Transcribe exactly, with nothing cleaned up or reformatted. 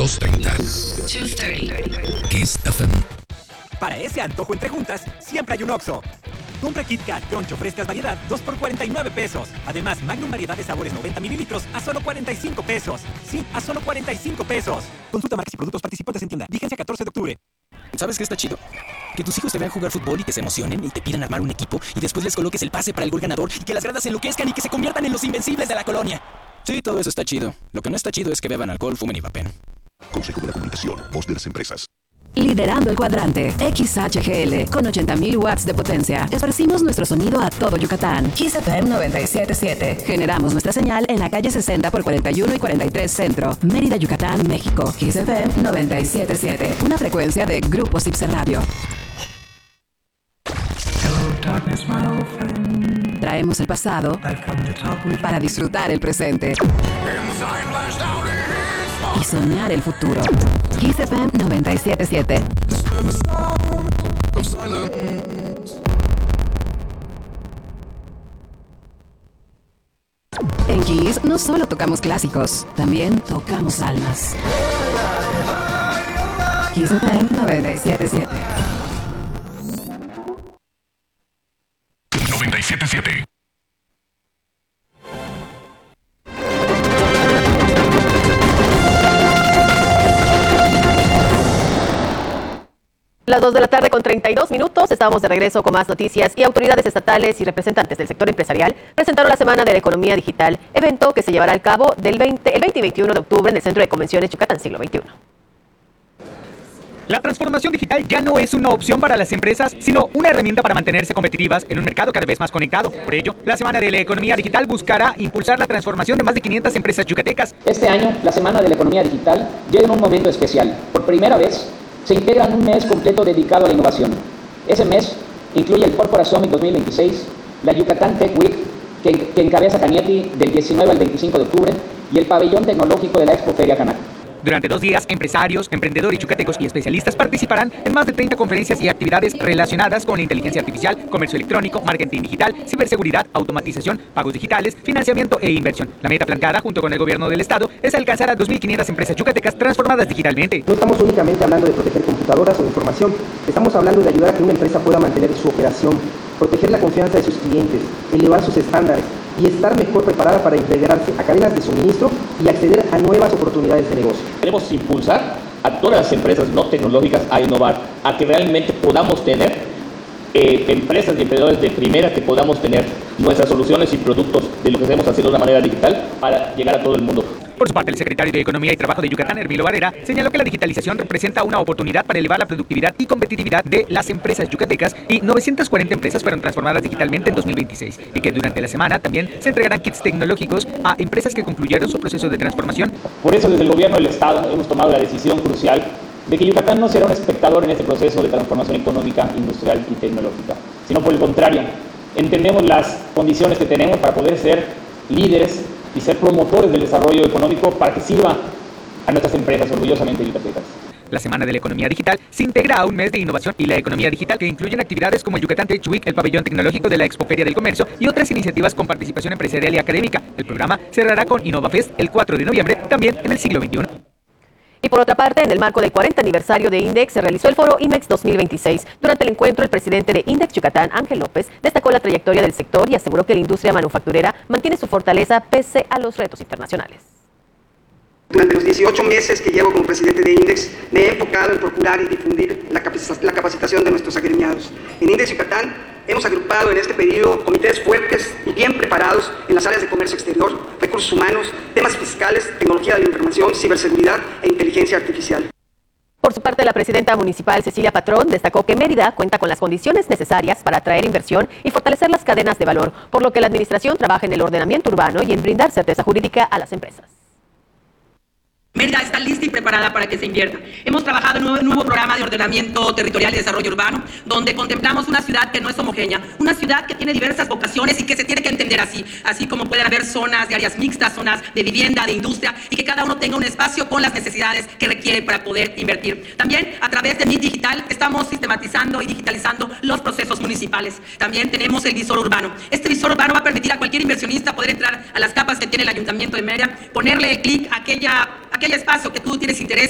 doscientos treinta. doscientos treinta. Kiss F M. Para ese antojo entre juntas, siempre hay un Oxxo. Compra Kit Kat Troncho Frescas Variedad dos por cuarenta y nueve pesos. Además, Magnum Variedad de Sabores noventa mililitros a solo cuarenta y cinco pesos. Sí, a solo cuarenta y cinco pesos. Consulta marcas y productos participantes en tienda. Vigencia catorce de octubre. ¿Sabes qué está chido? Que tus hijos te vean jugar fútbol y que se emocionen y te pidan armar un equipo y después les coloques el pase para el gol ganador y que las gradas se enloquezcan y que se conviertan en los invencibles de la colonia. Sí, todo eso está chido. Lo que no está chido es que beban alcohol, fumen y vapen. Consejo de la Comunicación, voz de las empresas. Liderando el cuadrante, X H G L, con ochenta mil watts de potencia. Esparcimos nuestro sonido a todo Yucatán. Kiss F M noventa y siete punto siete. Generamos nuestra señal en la calle sesenta por cuarenta y uno y cuarenta y tres Centro, Mérida, Yucatán, México. Kiss F M noventa y siete punto siete. Una frecuencia de Grupo Cipse Radio. Traemos el pasado para disfrutar el presente y soñar el futuro. Kiss F M noventa y siete punto siete. En Kiss no solo tocamos clásicos, también tocamos almas. Kiss F M noventa y siete punto siete. noventa y siete punto siete. Las dos de la tarde con treinta y dos minutos, estamos de regreso con más noticias y autoridades estatales y representantes del sector empresarial presentaron la Semana de la Economía Digital, evento que se llevará a cabo del veinte, el veinte y veintiuno de octubre en el Centro de Convenciones Yucatán Siglo veintiuno. La transformación digital ya no es una opción para las empresas, sino una herramienta para mantenerse competitivas en un mercado cada vez más conectado. Por ello, la Semana de la Economía Digital buscará impulsar la transformación de más de quinientas empresas yucatecas. Este año, la Semana de la Economía Digital llega en un momento especial. Por primera vez, se integra en un mes completo dedicado a la innovación. Ese mes incluye el Corporate Summit dos mil veintiséis, la Yucatán Tech Week, que, que encabeza Cañete del diecinueve al veinticinco de octubre, y el pabellón tecnológico de la Expo Feria Canac. Durante dos días, empresarios, emprendedores yucatecos y especialistas participarán en más de treinta conferencias y actividades relacionadas con la inteligencia artificial, comercio electrónico, marketing digital, ciberseguridad, automatización, pagos digitales, financiamiento e inversión. La meta planteada junto con el gobierno del estado es alcanzar a dos mil quinientas empresas yucatecas transformadas digitalmente. No estamos únicamente hablando de proteger computadoras o información, estamos hablando de ayudar a que una empresa pueda mantener su operación, proteger la confianza de sus clientes, elevar sus estándares y estar mejor preparada para integrarse a cadenas de suministro y acceder a nuevas oportunidades de negocio. Queremos impulsar a todas las empresas no tecnológicas a innovar, a que realmente podamos tener eh, empresas y emprendedores de primera, que podamos tener nuestras soluciones y productos de lo que queremos hacer de una manera digital para llegar a todo el mundo. Por su parte, el secretario de Economía y Trabajo de Yucatán, Hermilo Barrera, señaló que la digitalización representa una oportunidad para elevar la productividad y competitividad de las empresas yucatecas y novecientas cuarenta empresas fueron transformadas digitalmente en dos mil veintiséis y que durante la semana también se entregarán kits tecnológicos a empresas que concluyeron su proceso de transformación. Por eso, desde el gobierno del estado hemos tomado la decisión crucial de que Yucatán no será un espectador en este proceso de transformación económica, industrial y tecnológica, sino por el contrario, entendemos las condiciones que tenemos para poder ser líderes y ser promotores del desarrollo económico para que sirva a nuestras empresas orgullosamente yucatecas. La Semana de la Economía Digital se integra a un mes de innovación y la economía digital que incluyen actividades como el Yucatán Tech Week, el pabellón tecnológico de la Expo Feria del Comercio y otras iniciativas con participación empresarial y académica. El programa cerrará con InnovaFest el cuatro de noviembre, también en el siglo veintiuno. Y por otra parte, en el marco del cuarenta aniversario de INDEX, se realizó el foro IMEX dos mil veintiséis. Durante el encuentro, el presidente de INDEX Yucatán, Ángel López, destacó la trayectoria del sector y aseguró que la industria manufacturera mantiene su fortaleza pese a los retos internacionales. Durante los dieciocho meses que llevo como presidente de INDEX, me he enfocado en procurar y difundir la, capac- la capacitación de nuestros agremiados. En INDEX Yucatán hemos agrupado en este periodo comités fuertes y bien preparados en las áreas de comercio exterior, recursos humanos, temas fiscales, tecnología de la información, ciberseguridad e inteligencia artificial. Por su parte, la presidenta municipal Cecilia Patrón destacó que Mérida cuenta con las condiciones necesarias para atraer inversión y fortalecer las cadenas de valor, por lo que la administración trabaja en el ordenamiento urbano y en brindar certeza jurídica a las empresas. Mérida está lista y preparada para que se invierta. Hemos trabajado en un nuevo programa de ordenamiento territorial y desarrollo urbano, donde contemplamos una ciudad que no es homogénea, una ciudad que tiene diversas vocaciones y que se tiene que entender así, así como pueden haber zonas de áreas mixtas, zonas de vivienda, de industria, y que cada uno tenga un espacio con las necesidades que requiere para poder invertir. También, a través de M I T Digital, estamos sistematizando y digitalizando los procesos municipales. También tenemos el visor urbano. Este visor urbano va a permitir a cualquier inversionista poder entrar a las capas que tiene el Ayuntamiento de Mérida, ponerle clic a aquella aquel espacio que tú tienes interés